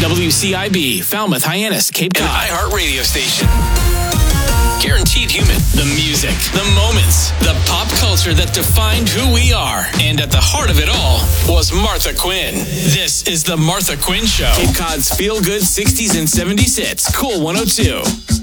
WCIB, Falmouth, Hyannis, Cape Cod. An iHeart radio station. Guaranteed human. The music, the moments, the pop culture that defined who we are. And at the heart of it all was Martha Quinn. This is the Martha Quinn Show. Cape Cod's feel-good 60s and 70s hits. Cool 102.